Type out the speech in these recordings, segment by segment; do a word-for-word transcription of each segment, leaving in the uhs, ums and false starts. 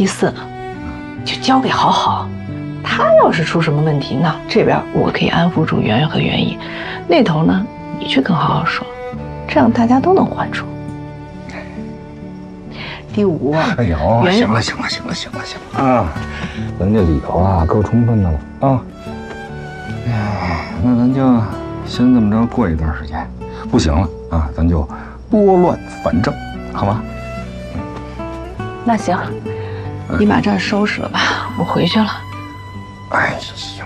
批次呢，就交给好好。他要是出什么问题，那这边我可以安抚住圆圆和袁姨，那头呢你去跟好好说，这样大家都能还出。第五， 哎呦，行了行了行了行了行了啊，咱这里头啊够充分的了啊。哎，那咱就先这么着过一段时间，不行了啊，咱就拨乱反正，好吗？ 那行，你把这儿收拾了吧，我回去了。 哎，行。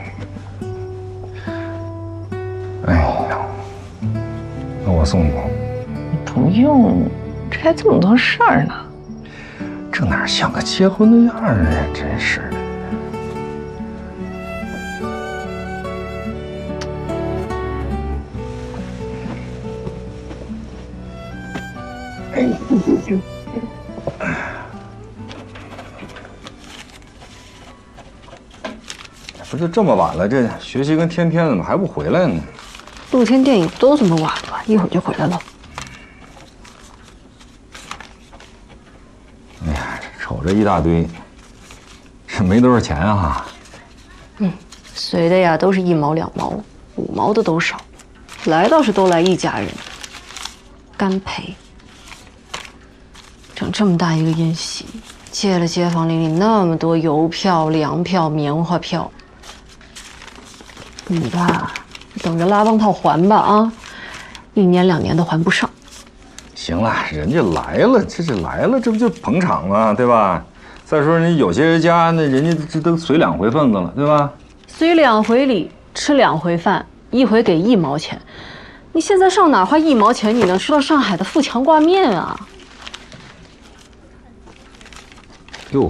哎呀，那我送你吧。 不用，这还这么多事儿呢。 这哪像个结婚的样儿啊！真是的。哎，不是这么晚了，这学习跟天天怎么还不回来呢？ 露天电影都这么晚了，一会儿就回来了。 哎呀，瞅着一大堆，这没多少钱啊。 嗯，随的呀都是一毛两毛，五毛的都少。来倒是都来一家人，干赔。整这么大一个宴席，借了街坊邻里那么多邮票、粮票、棉花票。你吧，等着拉帮套还吧啊！一年两年都还不上。 行了，人家来了，这是来了，这不就捧场吗？对吧？再说人有些人家那人家这都随两回份子了，对吧？ 随两回礼，吃两回饭，一回给一毛钱。你现在上哪花一毛钱，你能吃到上海的富强挂面啊？ 哟，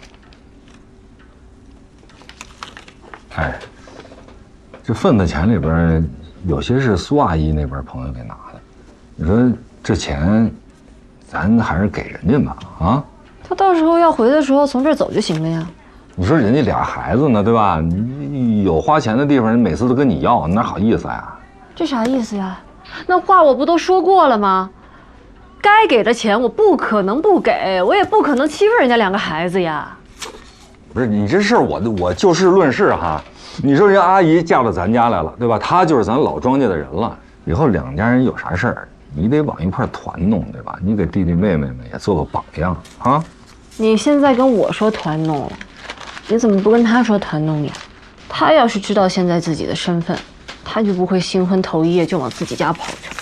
哎，这份子钱里边有些是苏阿姨那边朋友给拿的，你说这钱，咱还是给人家吧啊？ 他到时候要回的时候从这儿走就行了呀。 你说人家俩孩子呢，对吧？你有花钱的地方，人每次都跟你要，哪好意思呀？ 这啥意思呀？那话我不都说过了吗？该给的钱我不可能不给，我也不可能欺负人家两个孩子呀。 不是你这事儿，我我就事论事哈。你说人阿姨嫁到咱家来了，对吧？她就是咱老庄家的人了，以后两家人有啥事儿，你得往一块团弄，对吧？你给弟弟妹妹们也做个榜样啊。 你现在跟我说团弄了，你怎么不跟他说团弄呀？他要是知道现在自己的身份，他就不会新婚头一夜就往自己家跑去。